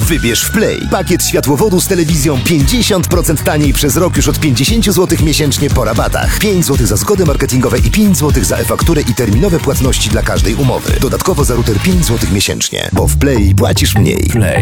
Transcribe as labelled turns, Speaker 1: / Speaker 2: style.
Speaker 1: Wybierz w Play pakiet światłowodu z telewizją 50% taniej przez rok już od 50 zł miesięcznie po rabatach. 5 zł za zgody marketingowe i 5 zł za e-fakturę i terminowe płatności dla każdej umowy. Dodatkowo za router 5 zł miesięcznie, bo w Play płacisz mniej. Play.